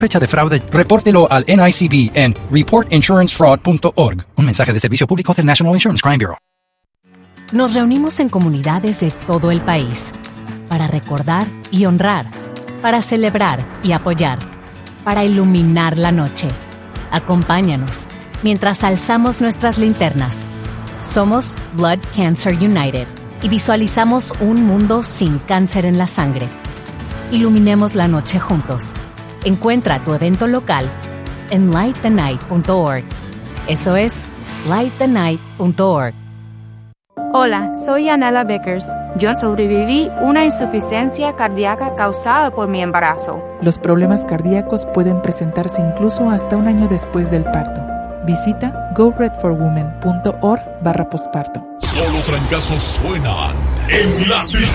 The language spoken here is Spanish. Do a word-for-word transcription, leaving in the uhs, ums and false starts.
Fecha de fraude, repórtelo al N I C B en report insurance fraud punto org. Un mensaje de servicio público del National Insurance Crime Bureau. Nos reunimos en comunidades de todo el país para recordar y honrar, para celebrar y apoyar, para iluminar la noche. Acompáñanos mientras alzamos nuestras linternas. Somos Blood Cancer United y visualizamos un mundo sin cáncer en la sangre. Iluminemos la noche juntos. Encuentra tu evento local en light the night punto org. Eso es light the night punto org. Hola, soy Anela Vickers. Yo sobreviví una insuficiencia cardíaca causada por mi embarazo. Los problemas cardíacos pueden presentarse incluso hasta un año después del parto. Visita go red for women punto org barra posparto. Solo trancazos suenan en la